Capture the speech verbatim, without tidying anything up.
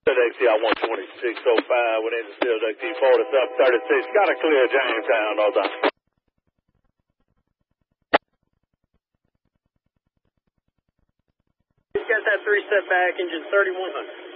X T R one twenty-six oh five within the Steels X T forty-seven thirty-six. Got to clear Jamestown, all done. He's got that three set back, engine thirty-one hundred.